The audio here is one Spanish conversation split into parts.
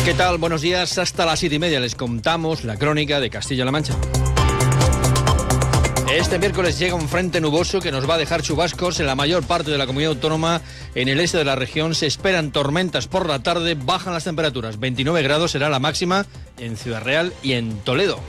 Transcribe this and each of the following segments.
¿Qué tal? Buenos días. Hasta las 7:30 les contamos la crónica de Castilla-La Mancha. Este miércoles llega un frente nuboso que nos va a dejar chubascos en la mayor parte de la comunidad autónoma. En el este de la región se esperan tormentas por la tarde, bajan las temperaturas. 29 grados será la máxima en Ciudad Real y en Toledo.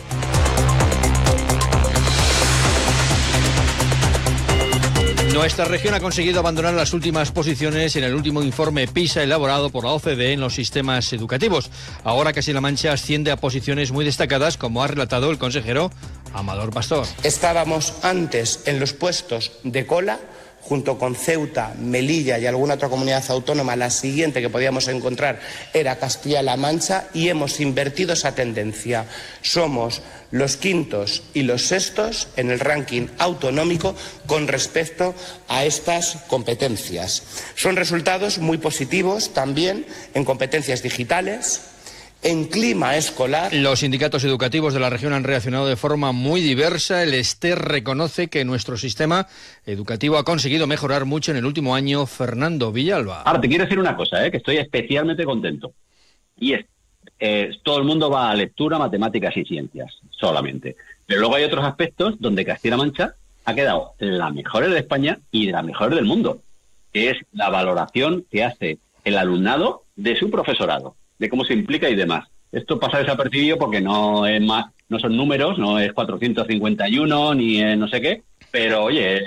Nuestra región ha conseguido abandonar las últimas posiciones en el último informe PISA elaborado por la OCDE en los sistemas educativos. Ahora Castilla-La Mancha asciende a posiciones muy destacadas, como ha relatado el consejero Amador Pastor. Estábamos antes en los puestos de cola, junto con Ceuta, Melilla y alguna otra comunidad autónoma. La siguiente que podíamos encontrar era Castilla-La Mancha y hemos invertido esa tendencia. Somos los quintos y los sextos en el ranking autonómico con respecto a estas competencias. Son resultados muy positivos también en competencias digitales, en clima escolar. Los sindicatos educativos de la región han reaccionado de forma muy diversa. El STER reconoce que nuestro sistema educativo ha conseguido mejorar mucho en el último año. Fernando Villalba. Ahora, te quiero decir una cosa, que estoy especialmente contento. Y es, todo el mundo va a lectura, matemáticas y ciencias, solamente. Pero luego hay otros aspectos donde Castilla-La Mancha ha quedado la mejor de España y de la mejor del mundo, que es la valoración que hace el alumnado de su profesorado, de cómo se implica y demás. Esto pasa desapercibido porque no es más, no son números, no es 451 ni no sé qué, pero oye,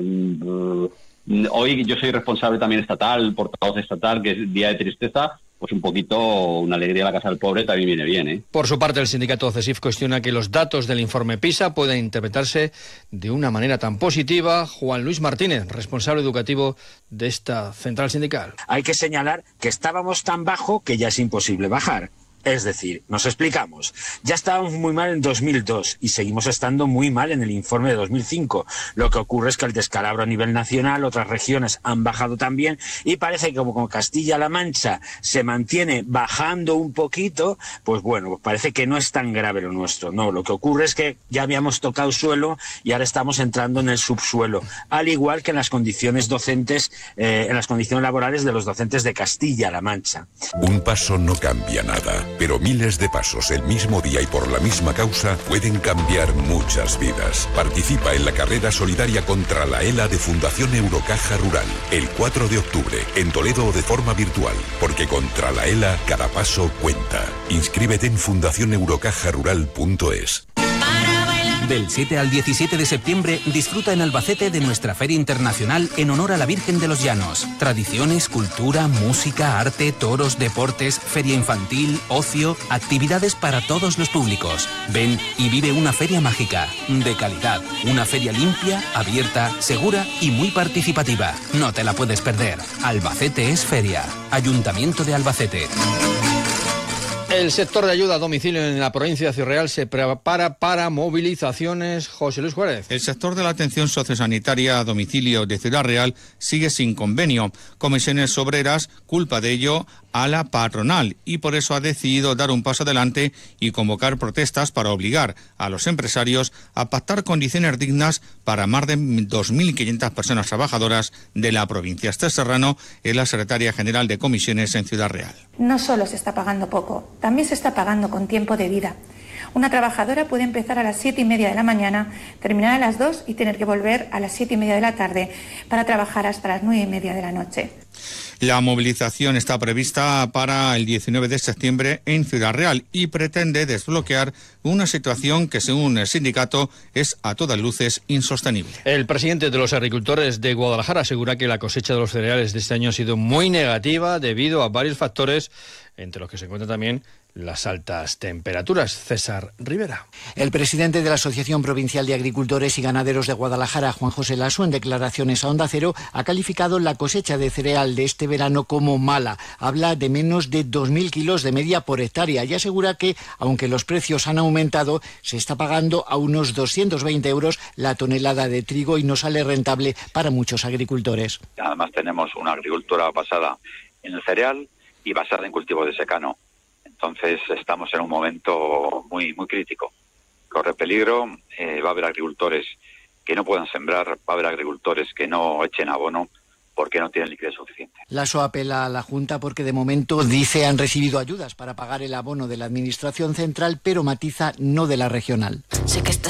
hoy yo soy responsable también estatal, portavoz estatal, que es día de tristeza, pues un poquito una alegría a la casa del pobre también viene bien, ¿eh? Por su parte, el sindicato CESIF cuestiona que los datos del informe PISA pueden interpretarse de una manera tan positiva. Juan Luis Martínez, responsable educativo de esta central sindical. Hay que señalar que estábamos tan bajo que ya es imposible bajar. Es decir, nos explicamos, ya estábamos muy mal en 2002 y seguimos estando muy mal en el informe de 2005. Lo que ocurre es que el descalabro a nivel nacional, otras regiones han bajado también y parece que como Castilla-La Mancha se mantiene bajando un poquito, pues bueno, pues parece que no es tan grave lo nuestro. No, lo que ocurre es que ya habíamos tocado suelo y ahora estamos entrando en el subsuelo, al igual que en las condiciones docentes, en las condiciones laborales de los docentes de Castilla-La Mancha. Un paso no cambia nada, pero miles de pasos el mismo día y por la misma causa pueden cambiar muchas vidas. Participa en la carrera solidaria contra la ELA de Fundación Eurocaja Rural, el 4 de octubre, en Toledo o de forma virtual, porque contra la ELA cada paso cuenta. Inscríbete en fundacioneurocajarural.es. Del 7 al 17 de septiembre disfruta en Albacete de nuestra Feria Internacional en honor a la Virgen de los Llanos. Tradiciones, cultura, música, arte, toros, deportes, feria infantil, ocio, actividades para todos los públicos. Ven y vive una feria mágica, de calidad. Una feria limpia, abierta, segura y muy participativa. No te la puedes perder. Albacete es feria. Ayuntamiento de Albacete. El sector de ayuda a domicilio en la provincia de Ciudad Real se prepara para movilizaciones. José Luis Juárez. El sector de la atención sociosanitaria a domicilio de Ciudad Real sigue sin convenio. Comisiones Obreras culpa de ello a la patronal y por eso ha decidido dar un paso adelante y convocar protestas para obligar a los empresarios a pactar condiciones dignas para más de 2.500 personas trabajadoras de la provincia. Esther Serrano es la secretaria general de comisiones en Ciudad Real. No solo se está pagando poco, también se está pagando con tiempo de vida. Una trabajadora puede empezar a las 7:30 de la mañana, terminar a las 2 y tener que volver a las 7:30 de la tarde para trabajar hasta las 9:30 de la noche. La movilización está prevista para el 19 de septiembre en Ciudad Real y pretende desbloquear una situación que, según el sindicato, es a todas luces insostenible. El presidente de los agricultores de Guadalajara asegura que la cosecha de los cereales de este año ha sido muy negativa debido a varios factores, entre los que se encuentran también las altas temperaturas. César Rivera. El presidente de la Asociación Provincial de Agricultores y Ganaderos de Guadalajara, Juan José Lasso, en declaraciones a Onda Cero, ha calificado la cosecha de cereal de este verano como mala. Habla de menos de 2.000 kilos de media por hectárea y asegura que, aunque los precios han aumentado, se está pagando a unos 220 euros la tonelada de trigo y no sale rentable para muchos agricultores. Además tenemos una agricultura basada en el cereal y basada en cultivo de secano. Entonces estamos en un momento muy crítico. Corre peligro, va a haber agricultores que no puedan sembrar, va a haber agricultores que no echen abono, porque no tienen liquidez suficiente. Lasso apela a la Junta porque de momento dice han recibido ayudas para pagar el abono de la Administración central, pero matiza no de la regional. Sé que estás